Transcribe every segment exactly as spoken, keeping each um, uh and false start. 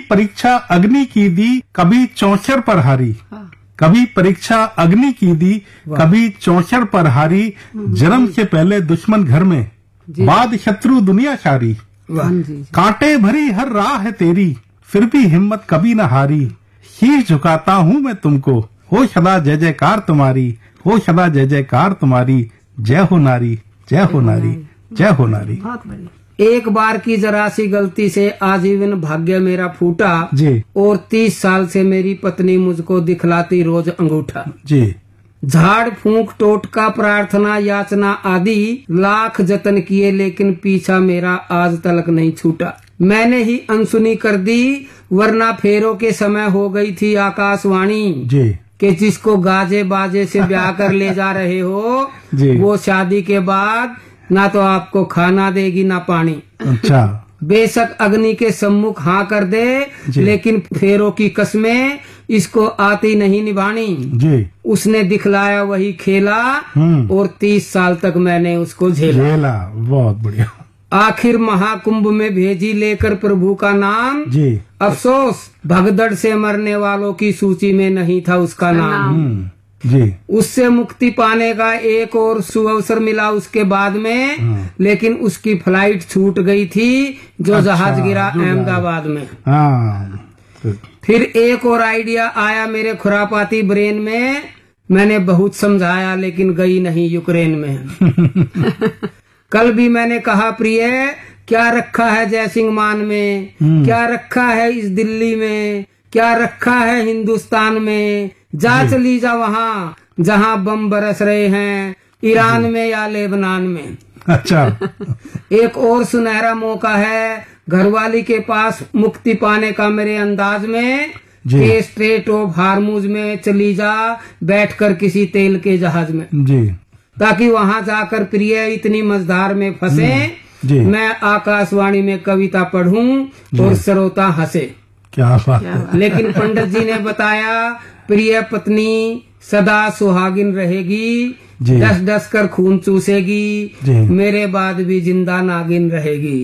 परीक्षा अग्नि की दी, कभी चौचर पर हारी। कभी परीक्षा अग्नि की दी, कभी चौचर पर हारी। जन्म से पहले दुश्मन घर में, बाद शत्रु दुनिया सारी। कांटे भरी हर राह है तेरी, फिर भी हिम्मत कभी न हारी। शीश झुकाता हूँ मैं तुमको, हो सदा जय जयकार तुम्हारी, हो सदा जय जयकार तुम्हारी। जय हो नारी, जय हो नारी, जय हो नारी। एक बार की जरा सी गलती से आजीवन भाग्य मेरा फूटा जी। और तीस साल से मेरी पत्नी मुझको दिखलाती रोज अंगूठा जी। झाड़ फूंक टोटका प्रार्थना याचना आदि लाख जतन किए, लेकिन पीछा मेरा आज तलक नहीं छूटा। मैंने ही अनसुनी कर दी, वरना फेरों के समय हो गई थी आकाशवाणी जी कि जिसको गाजे बाजे से ब्याह कर ले जा रहे हो जी। वो शादी के बाद ना तो आपको खाना देगी ना पानी। अच्छा। बेशक अग्नि के सम्मुख हाँ कर दे, लेकिन फेरों की कस्में इसको आती नहीं निभानी जी। उसने दिखलाया वही खेला और तीस साल तक मैंने उसको झेला। झेला, बहुत बढ़िया। आखिर महाकुंभ में भेजी लेकर प्रभु का नाम जी। अफसोस भगदड़ से मरने वालों की सूची में नहीं था उसका नाम जी। उससे मुक्ति पाने का एक और सुअवसर मिला उसके बाद में, लेकिन उसकी फ्लाइट छूट गई थी जो अच्छा, जहाज गिरा अहमदाबाद में। हाँ। फिर एक और आइडिया आया मेरे खुरापाती ब्रेन में, मैंने बहुत समझाया लेकिन गई नहीं यूक्रेन में। कल भी मैंने कहा प्रिय क्या रखा है जयसिंह मान में, क्या रखा है इस दिल्ली में, क्या रखा है हिंदुस्तान में। जा चली जा वहाँ जहाँ बम बरस रहे हैं, ईरान में या लेबनान में। अच्छा। एक और सुनहरा मौका है घरवाली के पास मुक्ति पाने का मेरे अंदाज में कि स्ट्रेट ऑफ हार्मुज में चली जा बैठकर किसी तेल के जहाज में जी, ताकि वहाँ जाकर प्रिय इतनी मझधार में फंसे मैं आकाशवाणी में कविता पढ़ूं और श्रोता हंसे। क्या बात। लेकिन पंडित जी ने बताया प्रिय पत्नी सदा सुहागिन रहेगी, डस डस कर खून चूसेगी, मेरे बाद भी जिंदा नागिन रहेगी।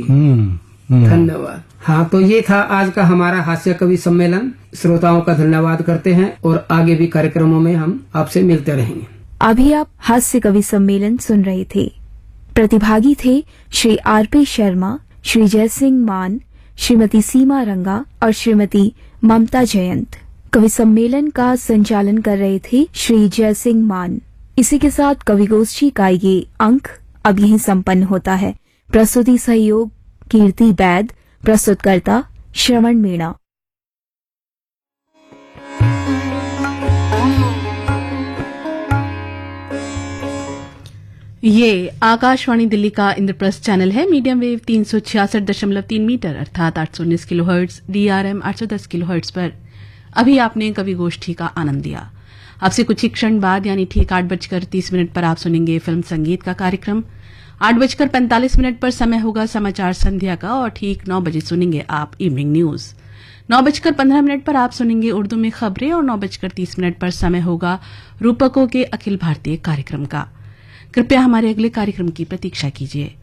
धन्यवाद। हाँ, तो ये था आज का हमारा हास्य कवि सम्मेलन। श्रोताओं का धन्यवाद करते हैं और आगे भी कार्यक्रमों में हम आपसे मिलते रहेंगे। अभी आप हास्य कवि सम्मेलन सुन रहे थे। प्रतिभागी थे श्री आर पी शर्मा, श्री जयसिंह मान, श्रीमती सीमा रंगा और श्रीमती ममता जयंत। कवि सम्मेलन का संचालन कर रहे थे श्री जयसिंह मान। इसी के साथ कवि गोष्ठी का ये अंक अब यहीं संपन्न होता है। प्रस्तुति सहयोग कीर्ति बैद, प्रस्तुतकर्ता श्रवण मीणा। ये आकाशवाणी दिल्ली का इंद्रप्रस्थ चैनल है। मीडियम वेव तीन सौ छियासठ दशमलव तीन मीटर अर्थात आठ सौ उन्नीस किलो हर्ट्ज, डीआरएम आठ सौ दस किलो हर्ट्ज पर अभी आपने कवि गोष्ठी का आनंद लिया। आपसे कुछ ही क्षण बाद यानी ठीक आठ बजकर तीस मिनट पर आप सुनेंगे फिल्म संगीत का कार्यक्रम। आठ बजकर पैंतालीस मिनट पर समय होगा समाचार संध्या का और ठीक नौ बजे सुनेंगे आप इवनिंग न्यूज। नौ बजकर पंद्रह मिनट पर आप सुनेंगे उर्दू में खबरें और नौ बजकर तीस मिनट पर समय होगा रूपकों के अखिल भारतीय कार्यक्रम का। कृपया हमारे अगले कार्यक्रम की प्रतीक्षा कीजिए।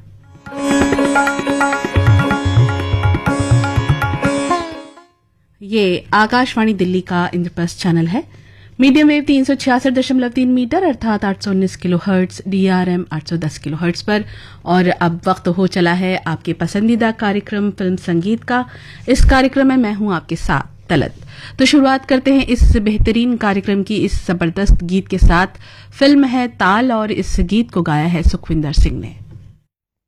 ये आकाशवाणी दिल्ली का इंद्रप्रस्थ चैनल है। मीडियम वेव तीन सौ छियासठ दशमलव तीन मीटर अर्थात आठ सौ उन्नीस किलो हर्ट्ज, डीआरएम आठ सौ दस किलो हर्ट्ज पर। और अब वक्त हो चला है आपके पसंदीदा कार्यक्रम फिल्म संगीत का। इस कार्यक्रम में मैं हूं आपके साथ तलत। तो शुरुआत करते हैं इस बेहतरीन कार्यक्रम की इस जबरदस्त गीत के साथ। फिल्म है ताल और इस गीत को गाया है सुखविंदर सिंह ने।